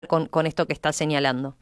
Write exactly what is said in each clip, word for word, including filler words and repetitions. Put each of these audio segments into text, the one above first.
con, con esto que está señalando?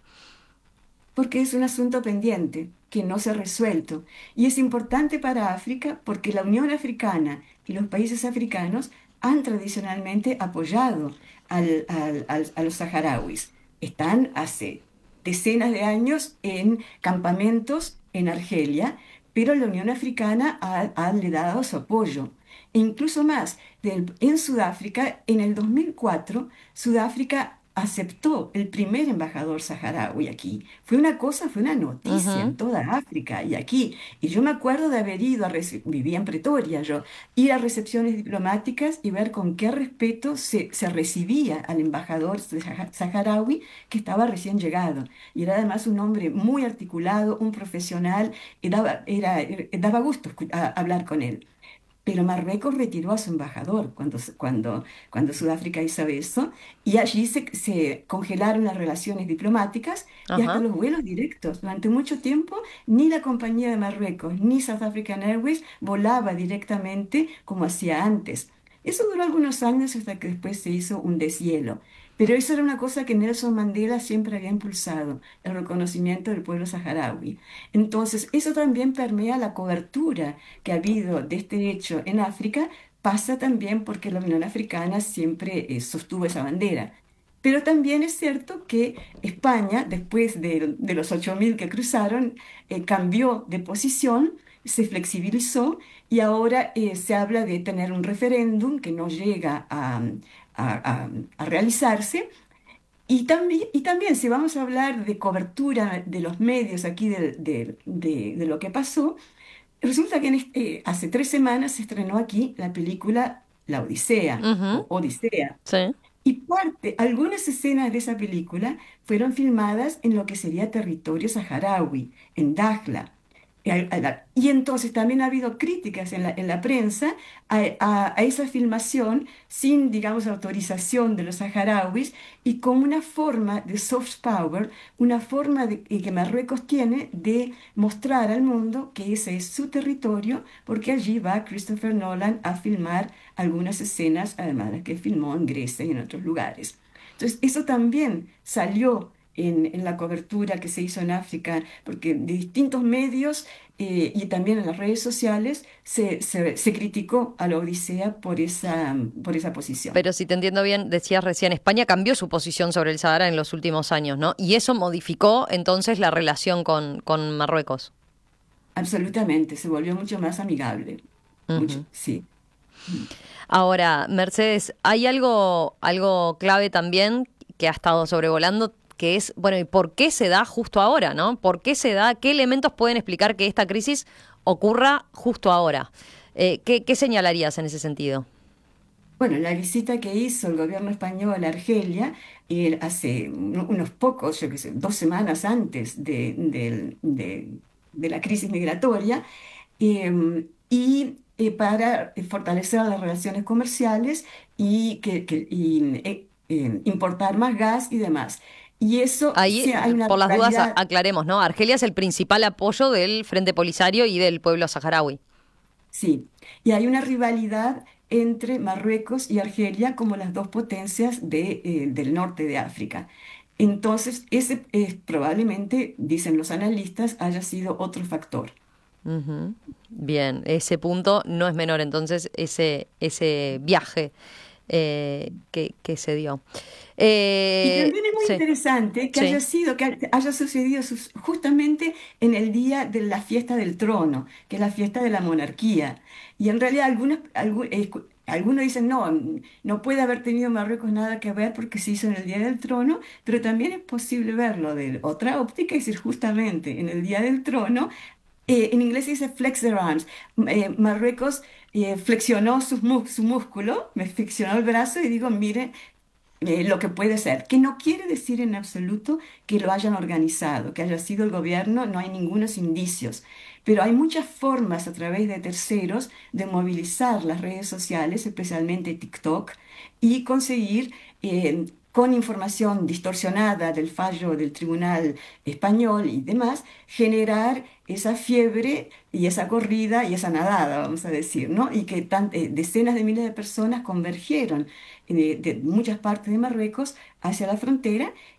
Porque es un asunto pendiente que no se ha resuelto. Y es importante para África porque la Unión Africana y los países africanos han tradicionalmente apoyado al- al- al- a los saharauis. Están hace decenas de años en campamentos en Argelia, pero la Unión Africana ha, ha le dado su apoyo. E incluso más, del- en Sudáfrica, en el dos mil cuatro, Sudáfrica aceptó el primer embajador saharaui aquí. Fue una cosa, fue una noticia en Ujú. toda África y aquí. Y yo me acuerdo de haber ido a, rece- vivía en Pretoria yo, ir a recepciones diplomáticas y ver con qué respeto se, se recibía al embajador saha- saharaui que estaba recién llegado. Y era además un hombre muy articulado, un profesional, y daba, era, era- daba gusto escu- a- hablar con él. Pero Marruecos retiró a su embajador cuando, cuando, cuando Sudáfrica hizo eso, y allí se, se congelaron las relaciones diplomáticas y hasta Ajá. los vuelos directos. Durante mucho tiempo, ni la compañía de Marruecos ni South African Airways volaba directamente como hacía antes. Eso duró algunos años hasta que después se hizo un deshielo. Pero eso era una cosa que Nelson Mandela siempre había impulsado, el reconocimiento del pueblo saharaui. Entonces, eso también permea la cobertura que ha habido de este hecho en África, pasa también porque la Unión Africana siempre eh, sostuvo esa bandera. Pero también es cierto que España, después de, de los ocho mil que cruzaron, eh, cambió de posición, se flexibilizó y ahora eh, se habla de tener un referéndum que no llega a, a- a- a realizarse. Y también, y también, si vamos a hablar de cobertura de los medios aquí de, de de- de lo que pasó, resulta que en este- hace tres semanas se estrenó aquí la película La Odisea Ujú. o Odisea. Sí. Y parte, algunas escenas de esa película fueron filmadas en lo que sería territorio saharaui, en Dakhla. Y, al- al- y entonces también ha habido críticas en la, en la prensa a, a- a esa filmación sin, digamos, autorización de los saharauis y como una forma de soft power, una forma de- y que Marruecos tiene de mostrar al mundo que ese es su territorio, porque allí va Christopher Nolan a filmar algunas escenas, además de las que filmó en Grecia y en otros lugares. Entonces, eso también salió en, en la cobertura que se hizo en África, porque de distintos medios eh, y también en las redes sociales se, se- se criticó a la Odisea por esa, por esa posición. Pero si te entiendo bien, decías recién, España cambió su posición sobre el Sahara en los últimos años, ¿no? Y eso modificó entonces la relación con, con Marruecos. Absolutamente, se volvió mucho más amigable. Mucho, Ujú. sí. Mm. Ahora, Mercedes, hay algo, algo clave también que ha estado sobrevolando, que es, bueno, ¿y por qué se da justo ahora, no? ¿Por qué se da? ¿Qué elementos pueden explicar que esta crisis ocurra justo ahora? Eh, ¿qué, qué señalarías en ese sentido? Bueno, la visita que hizo el gobierno español a Argelia eh, hace uno- unos pocos, yo qué sé, dos semanas antes de, del- de- de la crisis migratoria, eh, y eh, para fortalecer las relaciones comerciales y, que, que- y, eh, eh, importar más gas y demás. Y eso, Ahí, sí, hay una por las dudas, a- rivalidad. aclaremos, ¿no? Argelia es el principal apoyo del Frente Polisario y del pueblo saharaui. Sí, y hay una rivalidad entre Marruecos y Argelia como las dos potencias de, eh, del norte de África. Entonces, ese es probablemente, dicen los analistas, haya sido otro factor. Ujú. Bien, ese punto no es menor, entonces, ese, ese viaje eh, que, que se dio. Y Eh, también es muy sí, interesante que haya sí. sido, que haya sucedido sus- justamente en el día de la fiesta del trono, que es la fiesta de la monarquía. Y en realidad algunos, algu- eh, cu- algunos dicen, no, mm, no puede haber tenido Marruecos nada que ver porque se hizo en el día del trono, pero también es posible verlo de otra óptica, es decir, justamente en el día del trono, eh, en inglés se dice flex their arms. Eh, Marruecos eh, flexionó sus mu- su músculo, me flexionó el brazo y digo, miren, eh, lo que puede ser, que no quiere decir en absoluto que lo hayan organizado, que haya sido el gobierno, no hay ningunos indicios, pero hay muchas formas a través de terceros de movilizar las redes sociales, especialmente TikTok, y conseguir eh, con información distorsionada del fallo del Tribunal Español y demás, generar esa fiebre y esa corrida y esa nadada, vamos a decir, ¿no? Y que tan- eh, decenas de miles de personas convergieron eh, de muchas partes de Marruecos hacia la frontera